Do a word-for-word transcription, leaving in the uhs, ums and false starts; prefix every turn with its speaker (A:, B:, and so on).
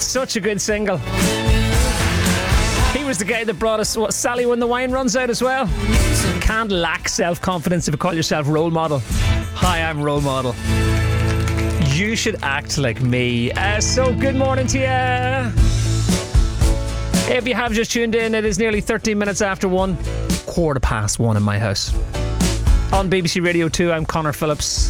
A: such a good single. He was the guy that brought us what, Sally When the Wine Runs Out as well. You can't lack self-confidence if you call yourself role model. Hi, I'm role model. You should act like me. Uh, so good morning to you. If you have just tuned in, it is nearly thirteen minutes after one. Quarter past one in my house. On B B C Radio two, I'm Connor Phillips.